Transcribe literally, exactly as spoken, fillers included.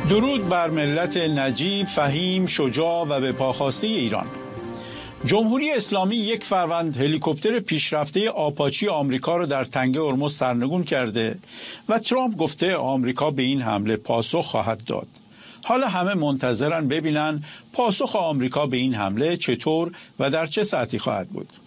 درود بر ملت نجیب، فهیم، شجاع و به پاخواسته ایران. جمهوری اسلامی یک فروند هلیکوپتر پیشرفته آپاچی آمریکا را در تنگه هرمز سرنگون کرده و ترامپ گفته آمریکا به این حمله پاسخ خواهد داد. حالا همه منتظرن ببینن پاسخ آمریکا به این حمله چطور و در چه سطحی خواهد بود.